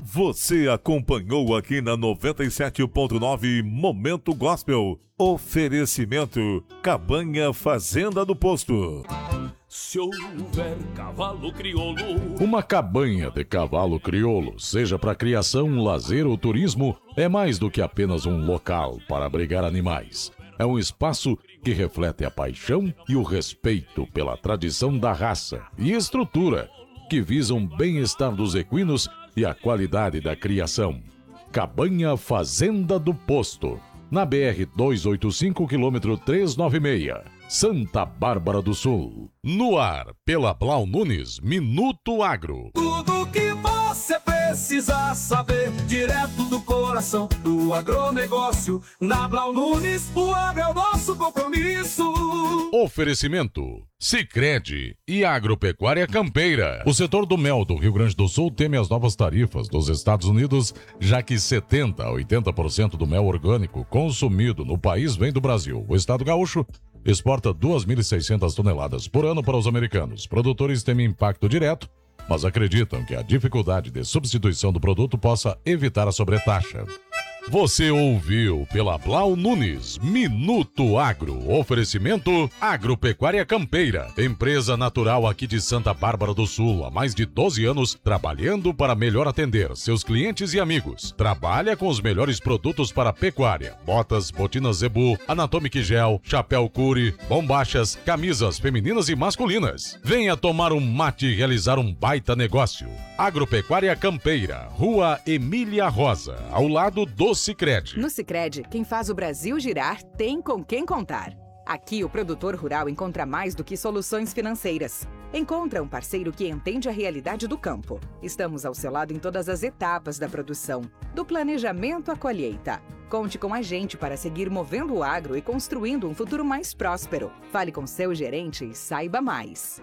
Você acompanhou aqui na 97.9 Momento Gospel. Oferecimento Cabanha Fazenda do Posto. Se houver cavalo crioulo. Uma cabanha de cavalo crioulo, seja para criação, lazer ou turismo, é mais do que apenas um local para abrigar animais. É um espaço que reflete a paixão e o respeito pela tradição da raça e estrutura, que visam o bem-estar dos equinos e a qualidade da criação. Cabanha Fazenda do Posto, na BR-285, quilômetro 396, Santa Bárbara do Sul. No ar, pela Blau Nunes, Minuto Agro. Tudo que você precisa saber, direto do coração do agronegócio. Na Blau Nunes, o agro é o nosso compromisso. Oferecimento Sicredi e Agropecuária Campeira. O setor do mel do Rio Grande do Sul teme as novas tarifas dos Estados Unidos, já que 70% a 80% do mel orgânico consumido no país vem do Brasil. O estado gaúcho exporta 2.600 toneladas por ano para os americanos. Produtores temem impacto direto, mas acreditam que a dificuldade de substituição do produto possa evitar a sobretaxa. Você ouviu pela Blau Nunes, Minuto Agro. Oferecimento Agropecuária Campeira, empresa natural aqui de Santa Bárbara do Sul, há mais de 12 anos, trabalhando para melhor atender seus clientes e amigos. Trabalha com os melhores produtos para pecuária: botas, botinas Zebu, Anatomic Gel, chapéu Curi, bombachas, camisas femininas e masculinas. Venha tomar um mate e realizar um baita negócio. Agropecuária Campeira, Rua Emília Rosa, ao lado do Sicredi. No Sicredi, quem faz o Brasil girar tem com quem contar. Aqui, o produtor rural encontra mais do que soluções financeiras. Encontra um parceiro que entende a realidade do campo. Estamos ao seu lado em todas as etapas da produção, do planejamento à colheita. Conte com a gente para seguir movendo o agro e construindo um futuro mais próspero. Fale com seu gerente e saiba mais.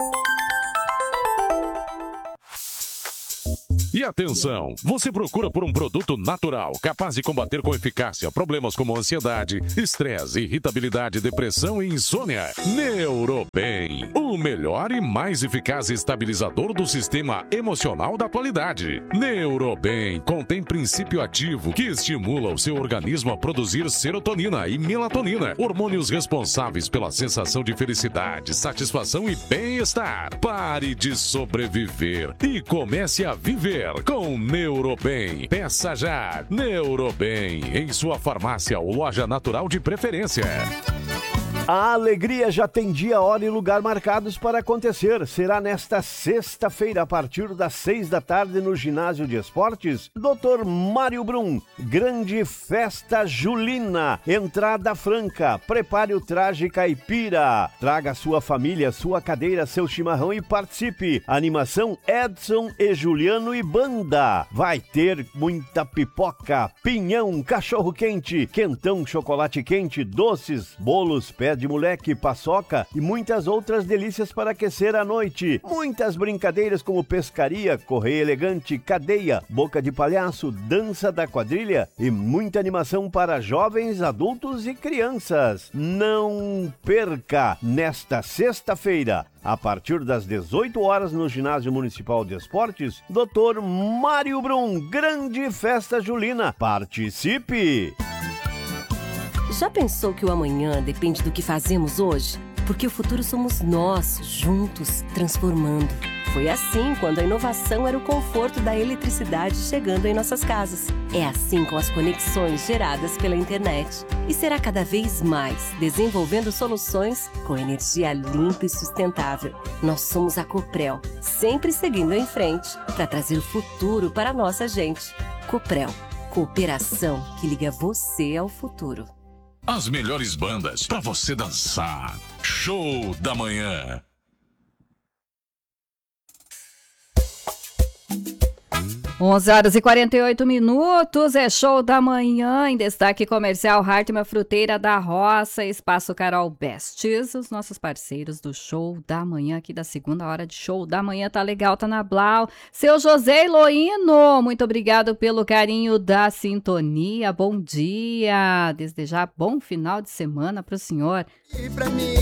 E atenção, você procura por um produto natural, capaz de combater com eficácia problemas como ansiedade, estresse, irritabilidade, depressão e insônia? Neuroben, o melhor e mais eficaz estabilizador do sistema emocional da atualidade. Neuroben contém princípio ativo que estimula o seu organismo a produzir serotonina e melatonina, hormônios responsáveis pela sensação de felicidade, satisfação e bem-estar. Pare de sobreviver e comece a viver com Neuroben. Peça já Neuroben em sua farmácia ou loja natural de preferência. A alegria já tem dia, hora e lugar marcados para acontecer. Será nesta sexta-feira, a partir das 6 da tarde, no Ginásio de Esportes, Dr. Mário Brum. Grande festa julina. Entrada franca. Prepare o traje caipira. Traga sua família, sua cadeira, seu chimarrão e participe. Animação Edson e Juliano e banda. Vai ter muita pipoca, pinhão, cachorro quente, quentão, chocolate quente, doces, bolos, pé de moleque, paçoca e muitas outras delícias para aquecer a noite. Muitas brincadeiras como pescaria, correia elegante, cadeia, boca de palhaço, dança da quadrilha e muita animação para jovens, adultos e crianças. Não perca nesta sexta-feira, a partir das 18 horas no Ginásio Municipal de Esportes, Dr. Mário Brum. Grande festa julina. Participe! Já pensou que o amanhã depende do que fazemos hoje? Porque o futuro somos nós, juntos, transformando. Foi assim quando a inovação era o conforto da eletricidade chegando em nossas casas. É assim com as conexões geradas pela internet. E será cada vez mais, desenvolvendo soluções com energia limpa e sustentável. Nós somos a Coprel, sempre seguindo em frente para trazer o futuro para a nossa gente. Coprel, cooperação que liga você ao futuro. As melhores bandas para você dançar. Show da Manhã. 11h48, é show da manhã, em destaque comercial Hartmann Fruteira da Roça, Espaço Carol Bestes, os nossos parceiros do show da manhã, aqui da segunda hora de show da manhã, tá legal, tá na Blau. Seu José Eloíno, muito obrigado pelo carinho da sintonia, bom dia, desde já bom final de semana pro senhor.